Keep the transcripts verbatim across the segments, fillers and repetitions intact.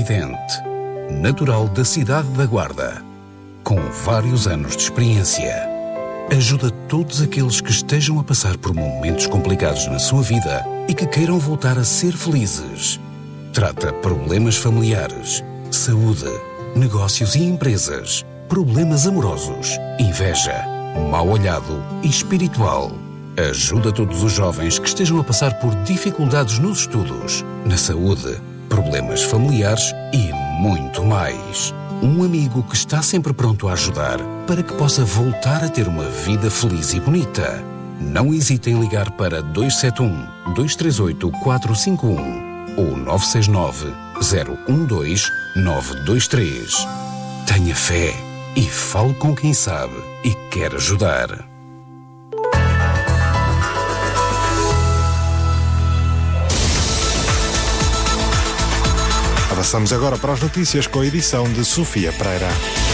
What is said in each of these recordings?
Presidente, natural da cidade da Guarda, com vários anos de experiência. Ajuda todos aqueles que estejam a passar por momentos complicados na sua vida e que queiram voltar a ser felizes. Trata problemas familiares, saúde, negócios e empresas, problemas amorosos, inveja, mau olhado e espiritual. Ajuda todos os jovens que estejam a passar por dificuldades nos estudos, na saúde, problemas familiares e muito mais. Um amigo que está sempre pronto a ajudar para que possa voltar a ter uma vida feliz e bonita. Não hesite em ligar para dois sete um, dois três oito, quatro cinco um ou nove seis nove, zero um dois, nove dois três. Tenha fé e fale com quem sabe e quer ajudar. Avançamos agora para as notícias com a edição de Sofia Pereira.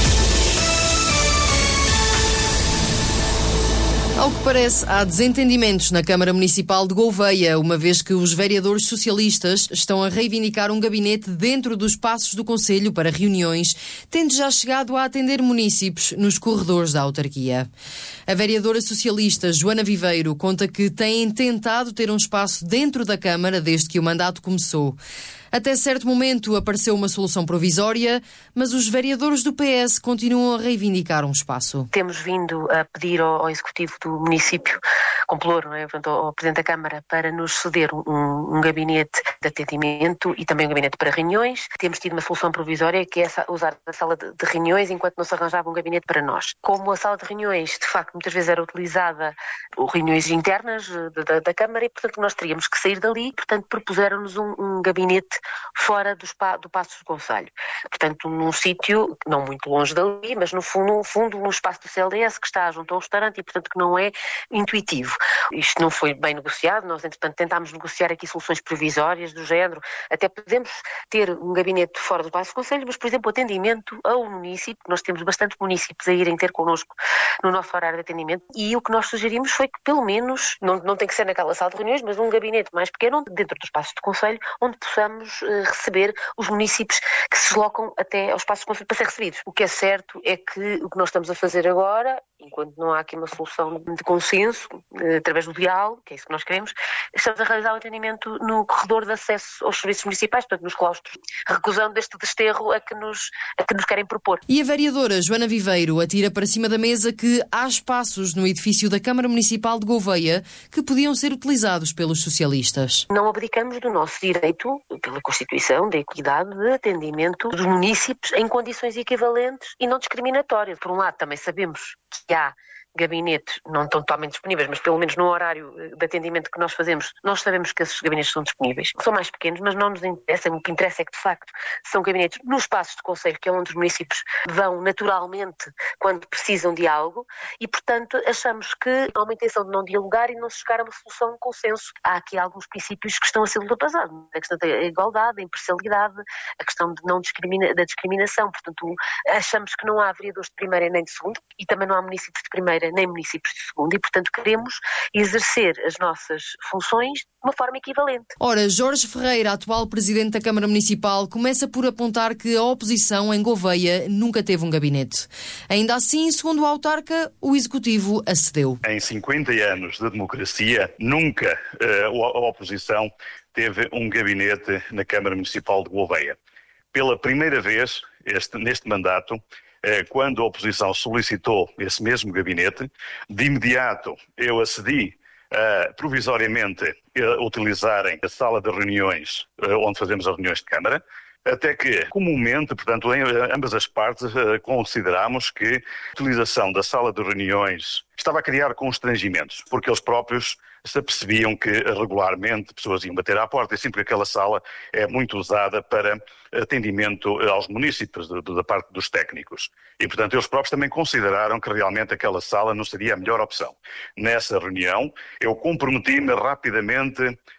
Ao que parece, há desentendimentos na Câmara Municipal de Gouveia, uma vez que os vereadores socialistas estão a reivindicar um gabinete dentro dos espaços do Conselho para reuniões, tendo já chegado a atender munícipes nos corredores da autarquia. A vereadora socialista Joana Viveiro conta que têm tentado ter um espaço dentro da Câmara desde que o mandato começou. Até certo momento apareceu uma solução provisória, mas os vereadores do P S continuam a reivindicar um espaço. Temos vindo a pedir ao, ao Executivo do município, com pelour, não é? Portanto, ao, ao Presidente da Câmara, para nos ceder um, um gabinete de atendimento e também um gabinete para reuniões. Temos tido uma solução provisória, que é usar a sala de, de reuniões enquanto não se arranjava um gabinete para nós. Como a sala de reuniões, de facto, muitas vezes era utilizada por reuniões internas da, da, da Câmara e, portanto, nós teríamos que sair dali. Portanto, propuseram-nos um, um gabinete fora do, spa, do Paço do Concelho. Portanto, num sítio, não muito longe dali, mas no fundo, no fundo, no espaço do C L D S, que está junto ao restaurante e, portanto, que não é intuitivo. Isto não foi bem negociado, nós, entretanto, tentámos negociar aqui soluções provisórias do género. Até podemos ter um gabinete fora do Paço do Concelho, mas, por exemplo, o atendimento ao município, nós temos bastante municípios a irem ter connosco no nosso horário de atendimento, e o que nós sugerimos foi que, pelo menos, não, não tem que ser naquela sala de reuniões, mas um gabinete mais pequeno, dentro do espaço do Concelho, onde possamos uh, receber os municípios que se deslocam até aos espaços do Concelho para ser recebidos. O que é certo é que o que nós estamos a fazer agora, enquanto não há aqui uma solução de consenso, uh, através do diálogo, que é isso que nós queremos, estamos a realizar o atendimento no corredor de acesso aos serviços municipais, portanto, nos claustros, recusando este desterro a que nos, a que nos querem propor. E a vereadora Joana Viveiro atira para cima da mesa que há espaços no edifício da Câmara Municipal de Gouveia que podiam ser utilizados pelos socialistas. Não abdicamos do nosso direito, pela Constituição, da equidade de atendimento dos munícipes em condições equivalentes e não discriminatórias. Por um lado, também sabemos que há gabinetes não estão totalmente disponíveis, mas pelo menos no horário de atendimento que nós fazemos, nós sabemos que esses gabinetes são disponíveis. São mais pequenos, mas não nos interessa. O que interessa é que, de facto, são gabinetes nos espaços de concelho, que é onde os municípios vão naturalmente quando precisam de algo, e, portanto, achamos que há uma intenção de não dialogar e não se chegar a uma solução de consenso. Há aqui alguns princípios que estão a ser ultrapassados. A questão da igualdade, da imparcialidade, a questão de não discrimina, da discriminação. Portanto, achamos que não há vereadores de primeira nem de segunda, e também não há municípios de primeira nem municípios de segunda, e, portanto, queremos exercer as nossas funções de uma forma equivalente. Ora, Jorge Ferreira, atual Presidente da Câmara Municipal, começa por apontar que a oposição em Gouveia nunca teve um gabinete. Ainda assim, segundo o autarca, o Executivo acedeu. Em cinquenta anos de democracia, nunca uh, a oposição teve um gabinete na Câmara Municipal de Gouveia. Pela primeira vez, este, neste mandato, quando a oposição solicitou esse mesmo gabinete, de imediato eu acedi a, provisoriamente, a utilizarem a sala de reuniões onde fazemos as reuniões de Câmara, até que, comumente, portanto, em ambas as partes, consideramos que a utilização da sala de reuniões estava a criar constrangimentos, porque eles próprios se apercebiam que regularmente pessoas iam bater à porta, e sempre que aquela sala é muito usada para atendimento aos munícipes da parte dos técnicos. E, portanto, eles próprios também consideraram que realmente aquela sala não seria a melhor opção. Nessa reunião, eu comprometi-me rapidamente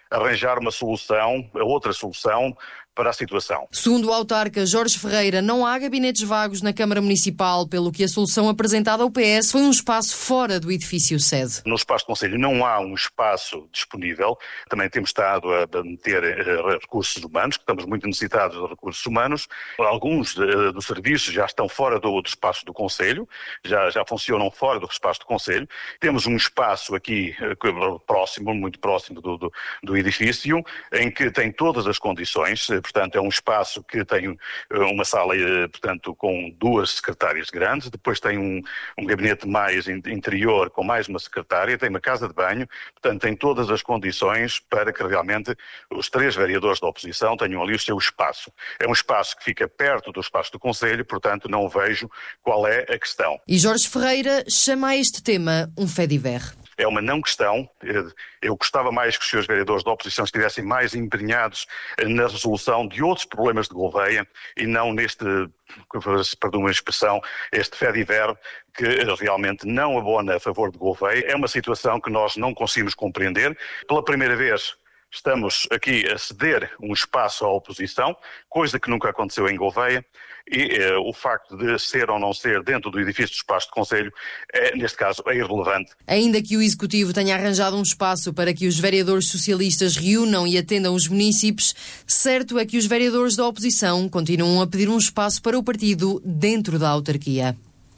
arranjar uma solução, outra solução para a situação. Segundo o autarca Jorge Ferreira, não há gabinetes vagos na Câmara Municipal, pelo que a solução apresentada ao P S foi um espaço fora do edifício sede. No espaço do Conselho não há um espaço disponível. Também temos estado a meter recursos humanos, que estamos muito necessitados de recursos humanos. Alguns dos serviços já estão fora do, do espaço do Conselho, já, já funcionam fora do espaço do Conselho. Temos um espaço aqui próximo, muito próximo do, do, do edifício, em que tem todas as condições. Portanto, é um espaço que tem uma sala, portanto, com duas secretárias grandes, depois tem um, um gabinete mais interior com mais uma secretária, tem uma casa de banho, portanto, tem todas as condições para que realmente os três vereadores da oposição tenham ali o seu espaço. É um espaço que fica perto do espaço do Conselho, portanto, não vejo qual é a questão. E Jorge Ferreira chama a este tema um fait divers. É uma não questão. Eu gostava mais que os senhores vereadores da oposição estivessem mais empenhados na resolução de outros problemas de Gouveia e não neste, perdão a expressão, este fait divers que realmente não abona a favor de Gouveia. É uma situação que nós não conseguimos compreender. Pela primeira vez estamos aqui a ceder um espaço à oposição, coisa que nunca aconteceu em Gouveia, e eh, o facto de ser ou não ser dentro do edifício do espaço de Conselho, é, neste caso, é irrelevante. Ainda que o Executivo tenha arranjado um espaço para que os vereadores socialistas reúnam e atendam os munícipes, certo é que os vereadores da oposição continuam a pedir um espaço para o partido dentro da autarquia.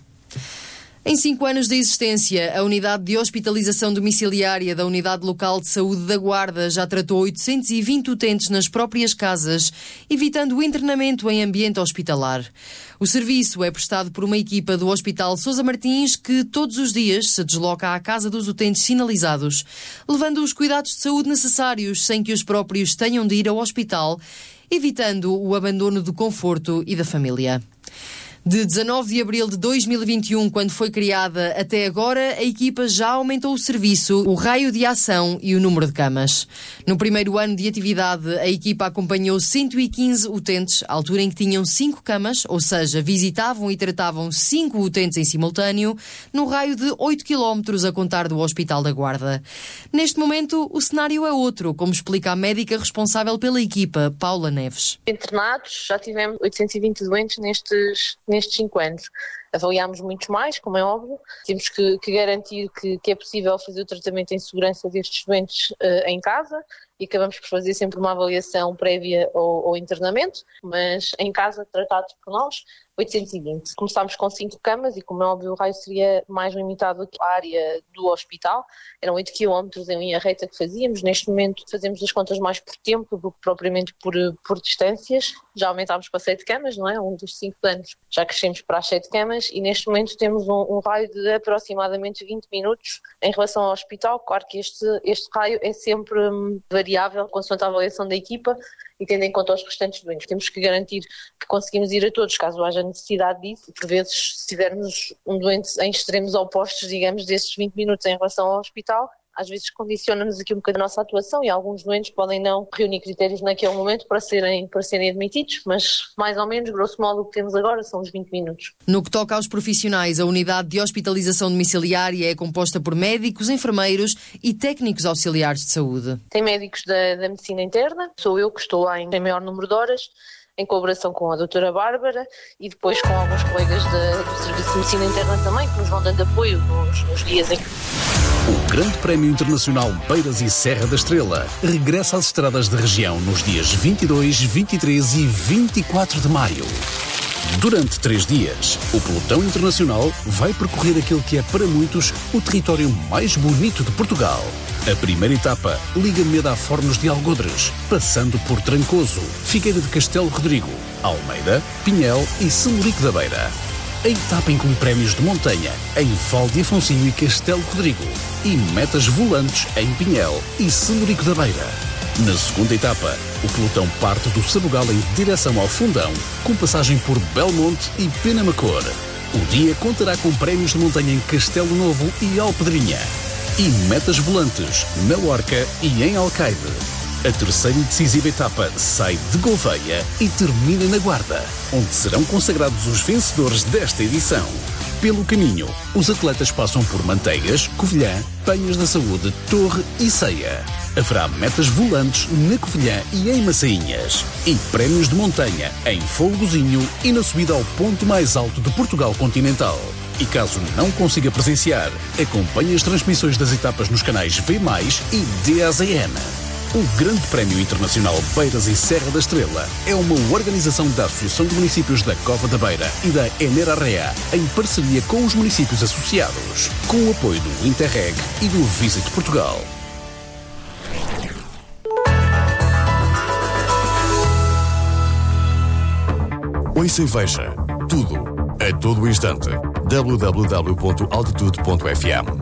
Em cinco anos de existência, a Unidade de Hospitalização Domiciliária da Unidade Local de Saúde da Guarda já tratou oitocentos e vinte utentes nas próprias casas, evitando o internamento em ambiente hospitalar. O serviço é prestado por uma equipa do Hospital Sousa Martins que todos os dias se desloca à casa dos utentes sinalizados, levando os cuidados de saúde necessários sem que os próprios tenham de ir ao hospital, evitando o abandono do conforto e da família. De dezanove de abril de dois mil e vinte e um, quando foi criada, até agora, a equipa já aumentou o serviço, o raio de ação e o número de camas. No primeiro ano de atividade, a equipa acompanhou cento e quinze utentes, à altura em que tinham cinco camas, ou seja, visitavam e tratavam cinco utentes em simultâneo, no raio de oito quilómetros a contar do Hospital da Guarda. Neste momento, o cenário é outro, como explica a médica responsável pela equipa, Paula Neves. Internados, já tivemos oitocentos e vinte doentes nestes nestes cinco anos. Avaliámos muitos mais, como é óbvio. Temos que, que garantir que, que é possível fazer o tratamento em segurança destes doentes uh, em casa e acabamos por fazer sempre uma avaliação prévia ao, ao internamento, mas em casa, tratados por nós, oitocentos e vinte. Começámos com cinco camas e, como é óbvio, o raio seria mais limitado à área do hospital. Eram oito quilómetros em linha reta que fazíamos. Neste momento fazemos as contas mais por tempo do que propriamente por, por distâncias. Já aumentámos para sete camas, não é? Um dos cinco anos já crescemos para as sete camas e neste momento temos um, um raio de aproximadamente vinte minutos em relação ao hospital. Claro que este, este raio é sempre hum, variável consoante a avaliação da equipa e tendo em conta os restantes doentes. Temos que garantir que conseguimos ir a todos, caso haja necessidade disso. Por vezes, se tivermos um doente em extremos opostos, digamos, desses vinte minutos em relação ao hospital, às vezes condiciona-nos aqui um bocadinho a nossa atuação e alguns doentes podem não reunir critérios naquele momento para serem, para serem admitidos, mas mais ou menos, grosso modo, o que temos agora são os vinte minutos. No que toca aos profissionais, a unidade de hospitalização domiciliária é composta por médicos, enfermeiros e técnicos auxiliares de saúde. Tem médicos da, da medicina interna, sou eu que estou lá em, em maior número de horas, em colaboração com a doutora Bárbara e depois com alguns colegas de, do Serviço de Medicina Interna também, que nos vão dando apoio nos, nos dias em que... O Grande Prémio Internacional Beiras e Serra da Estrela regressa às estradas da região nos dias vinte e dois, vinte e três e vinte e quatro de maio. Durante três dias, o pelotão internacional vai percorrer aquele que é, para muitos, o território mais bonito de Portugal. A primeira etapa liga Meda a Fornos de Algodres, passando por Trancoso, Figueira de Castelo Rodrigo, Almeida, Pinhel e Semurico da Beira. A etapa inclui prémios de montanha em Val de Afonsinho e Castelo Rodrigo e metas volantes em Pinhel e Semurico da Beira. Na segunda etapa, o pelotão parte do Sabugal em direção ao Fundão, com passagem por Belmonte e Penamacor. O dia contará com prémios de montanha em Castelo Novo e Alpedrinha e metas volantes na Lorca e em Alcaide. A terceira e decisiva etapa sai de Gouveia e termina na Guarda, onde serão consagrados os vencedores desta edição. Pelo caminho, os atletas passam por Manteigas, Covilhã, Penhas da Saúde, Torre e Ceia. Haverá metas volantes na Covilhã e em Massainhas. E prémios de montanha em Folgozinho e na subida ao ponto mais alto de Portugal continental. E caso não consiga presenciar, acompanhe as transmissões das etapas nos canais V mais, e D A Z N. O Grande Prémio Internacional Beiras e Serra da Estrela é uma organização da Associação de Municípios da Cova da Beira e da Enerarrea, em parceria com os municípios associados, com o apoio do Interreg e do Visit Portugal. Ouça e veja tudo, a todo instante. w w w ponto altitude ponto f m